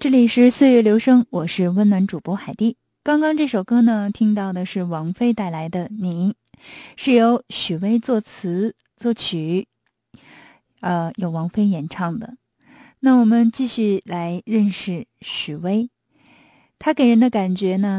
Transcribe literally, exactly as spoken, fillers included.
这里是岁月留声，我是温暖主播海蒂。刚刚这首歌呢，听到的是王菲带来的《你》，是由许巍作词作曲，呃，由王菲演唱的。那我们继续来认识许巍，他给人的感觉呢